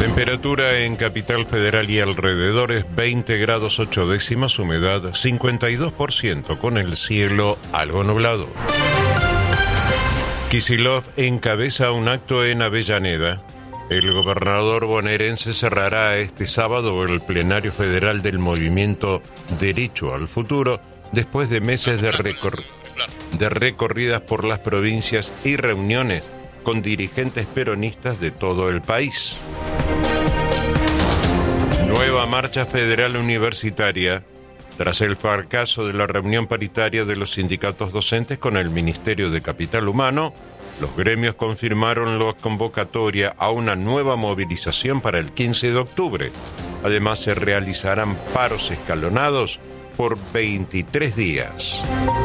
Temperatura en Capital Federal y alrededores 20 grados 8 décimas, humedad 52%, con el cielo algo nublado. Kicillof encabeza un acto en Avellaneda. El gobernador bonaerense cerrará este sábado el plenario federal del movimiento Derecho al Futuro, después de meses de recorridas por las provincias y reuniones con dirigentes peronistas de todo el país. Nueva marcha federal universitaria. Tras el fracaso de la reunión paritaria de los sindicatos docentes con el Ministerio de Capital Humano, los gremios confirmaron la convocatoria a una nueva movilización para el 15 de octubre. Además, se realizarán paros escalonados por 23 días.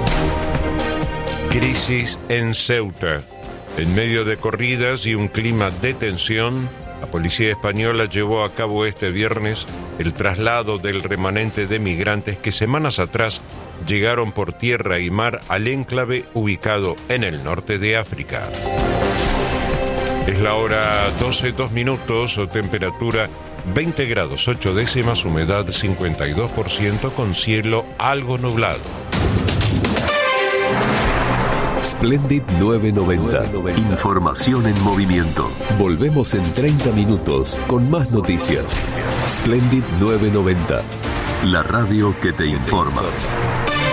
Crisis en Ceuta. En medio de corridas y un clima de tensión, la policía española llevó a cabo este viernes el traslado del remanente de migrantes que semanas atrás llegaron por tierra y mar al enclave ubicado en el norte de África. Es la hora 12:02, temperatura 20 grados 8 décimas, humedad 52%, con cielo algo nublado. Splendid 990. Información en movimiento. Volvemos en 30 minutos con más noticias. Splendid 990. La radio que te informa.